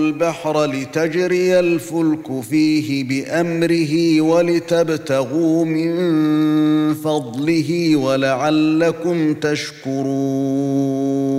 البحر لتجري الفلك فيه بأمره ولتبتغوا من فضله ولعلكم تشكرون